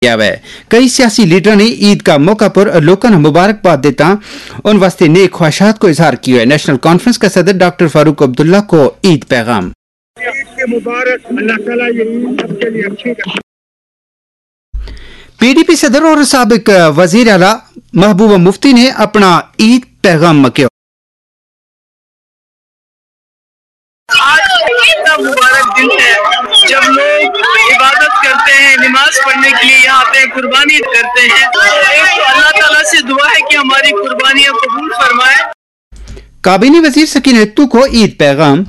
किया है। कई सियासी लीडर ने ईद का मौका पर लोगों ने मुबारकबाद देता उन वास्ते नेक ख्वाहिशात को इजहार किया है। नेशनल कॉन्फ्रेंस का सदर डॉक्टर फारूक अब्दुल्ला को ईद पैगाम। पीडीपी सदर और साबिक वजीर आला महबूबा मुफ्ती ने अपना ईद पैगाम किया। मुबारक दिन है जब लोग इबादत करते हैं, नमाज पढ़ने के लिए यहाँ आते हैं, कुर्बानी करते हैं। एक तो अल्लाह ताला से दुआ है कि हमारी कुर्बानियां कबूल फरमाए। काबीना वजीर सकीना अख्तू को ईद पैगाम।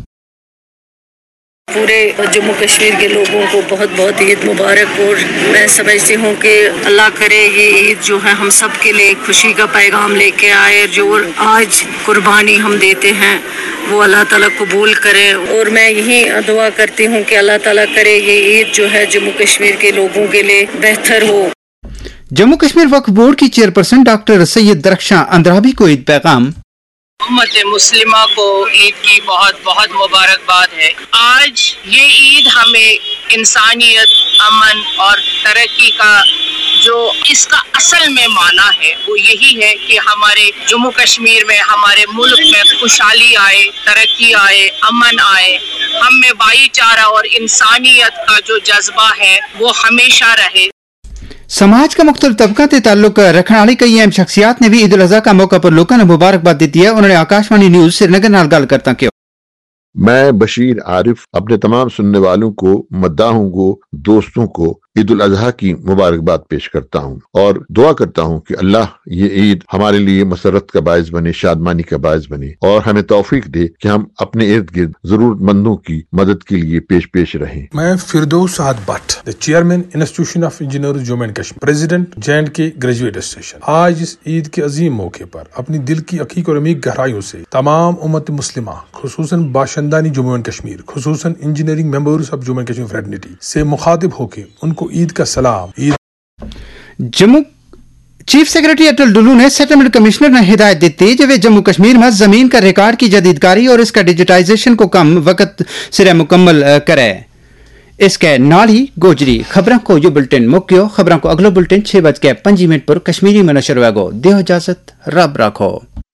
पूरे जम्मू कश्मीर के लोगों को बहुत बहुत ईद मुबारक। और मैं समझती हूँ कि अल्लाह करे ये ईद जो है हम सब के लिए खुशी का पैगाम लेके आए। जो आज कुर्बानी हम देते हैं वो अल्लाह ताला कबूल करे। और मैं यही दुआ करती हूँ कि अल्लाह ताला करे ये ईद जो है जम्मू कश्मीर के लोगों के लिए बेहतर हो। जम्मू कश्मीर वक्फ बोर्ड की चेयरपर्सन डॉक्टर सैयद दरख्शां अंद्राबी को ईद पैगाम। उम्मत मुस्लिमा को ईद की बहुत बहुत मुबारकबाद है। आज ये ईद हमें इंसानियत, अमन और तरक्की का जो इसका असल में माना है वो यही है कि हमारे जम्मू कश्मीर में, हमारे मुल्क में खुशहाली आए, तरक्की आए, अमन आए। हम में भाईचारा और इंसानियत का जो जज्बा है वो हमेशा रहे। समाज का मुख्तलिफ तबका से ताल्लुक रखने वाली कई अहम शख्सियात ने भी ईद उल अज़हा का मौका पर लोगों ने मुबारकबाद दी है। उन्होंने आकाशवाणी न्यूज श्रीनगर नाल गल करता किया। मैं बशीर आरिफ अपने तमाम सुनने वालों को, मद्दाहों को, दोस्तों को ईद उल अज़हा की मुबारकबाद पेश करता हूँ और दुआ करता हूँ कि अल्लाह ये ईद हमारे लिए मसरत का बायस बने, शादमानी का बायस बने और हमें तौफीक दे कि हम अपने इर्द गिर्द जरूरतमंदों की मदद के लिए पेश रहें। मैं फिरदौस साद Bhatt, the chairman institution of engineers Jammu and Kashmir, president J&K graduate association, आज इस ईद के अजीम मौके पर अपनी दिल की अकीक और अमीक गहराइयों से तमाम उम्मत मुस्लिमा, खुसूसन बाशिंदानी Jammu and Kashmir, खुसूसन engineering members of Jammu and Kashmir fraternity से मुखातिब होकर उनको ईद का सलाम। जम्मू चीफ सेक्रेटरी अटल डुल्लू ने सेटलमेंट कमिश्नर ने हिदायत दी थी जब जम्मू कश्मीर में जमीन का रिकॉर्ड की जदीदकारी और इसका डिजिटाइजेशन को कम वक्त सिरे मुकम्मल करे। इसके नाल ही गोजरी खबरों को यो बुलेटिन मुक्यो। खबरों को अगलो बुलेटिन 6:05 पर कश्मीरी में नशर होगा। देहो इजाजत, रब रखो।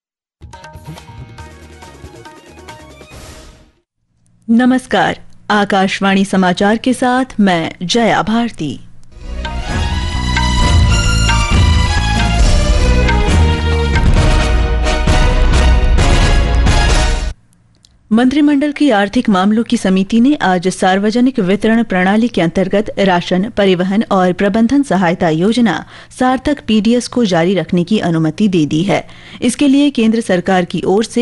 नमस्कार, आकाशवाणी समाचार के साथ मैं जया भारती। मंत्रिमंडल की आर्थिक मामलों की समिति ने आज सार्वजनिक वितरण प्रणाली के अंतर्गत राशन, परिवहन और प्रबंधन सहायता योजना सार्थक पीडीएस को जारी रखने की अनुमति दे दी है। इसके लिए केंद्र सरकार की ओर से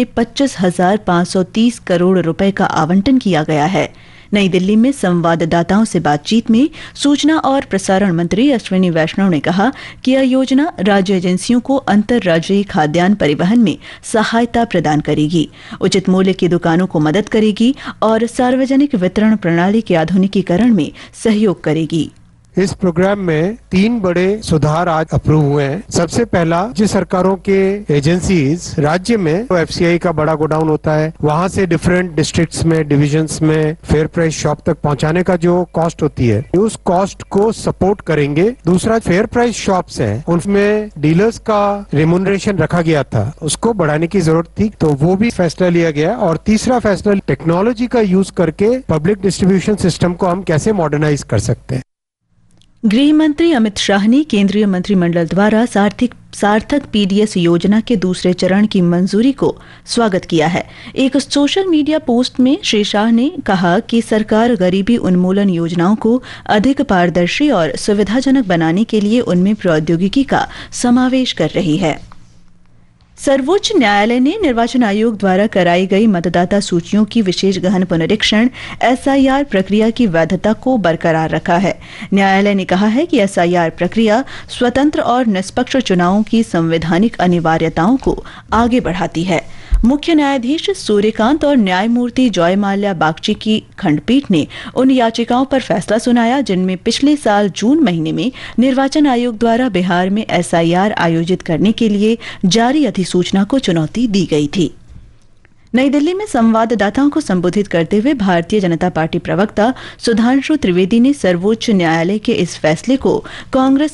25,530 करोड़ रुपए का आवंटन किया गया है। नई दिल्ली में संवाददाताओं से बातचीत में सूचना और प्रसारण मंत्री अश्विनी वैष्णव ने कहा कि यह योजना राज्य एजेंसियों को अंतर्राज्यीय खाद्यान्न परिवहन में सहायता प्रदान करेगी, उचित मूल्य की दुकानों को मदद करेगी और सार्वजनिक वितरण प्रणाली के आधुनिकीकरण में सहयोग करेगी। इस प्रोग्राम में 3 बड़े सुधार आज अप्रूव हुए हैं। सबसे पहला, राज्य सरकारों के एजेंसीज राज्य में एफसीआई का बड़ा गोडाउन होता है, वहां से डिफरेंट डिस्ट्रिक्ट्स में, डिविजन्स में फेयर प्राइस शॉप तक पहुंचाने का जो कॉस्ट होती है उस कॉस्ट को सपोर्ट करेंगे। दूसरा, फेयर प्राइस शॉप्स हैं उनमें डीलर्स का रेमुनरेशन रखा गया था, उसको बढ़ाने की जरूरत थी, तो वो भी फैसला लिया गया। और तीसरा फैसला, टेक्नोलॉजी का यूज करके पब्लिक डिस्ट्रीब्यूशन सिस्टम को हम कैसे मॉडर्नाइज कर सकते हैं। गृह मंत्री अमित शाह ने केंद्रीय मंत्रिमंडल द्वारा सार्थक पीडीएस योजना के दूसरे चरण की मंजूरी को स्वागत किया है। एक सोशल मीडिया पोस्ट में श्री शाह ने कहा कि सरकार गरीबी उन्मूलन योजनाओं को अधिक पारदर्शी और सुविधाजनक बनाने के लिए उनमें प्रौद्योगिकी का समावेश कर रही है। सर्वोच्च न्यायालय ने निर्वाचन आयोग द्वारा कराई गई मतदाता सूचियों की विशेष गहन पुनरीक्षण एसआईआर प्रक्रिया की वैधता को बरकरार रखा है। न्यायालय ने कहा है कि एसआईआर प्रक्रिया स्वतंत्र और निष्पक्ष चुनावों की संवैधानिक अनिवार्यताओं को आगे बढ़ाती है। मुख्य न्यायाधीश सूर्यकांत और न्यायमूर्ति जॉयमाल्या बागची की खंडपीठ ने उन याचिकाओं पर फैसला सुनाया जिनमें पिछले साल जून महीने में निर्वाचन आयोग द्वारा बिहार में एसआईआर आयोजित करने के लिए जारी अधिसूचना को चुनौती दी गई थी। नई दिल्ली में संवाददाताओं को संबोधित करते हुए भारतीय जनता पार्टी प्रवक्ता सुधांशु त्रिवेदी ने सर्वोच्च न्यायालय के इस फैसले को कांग्रेस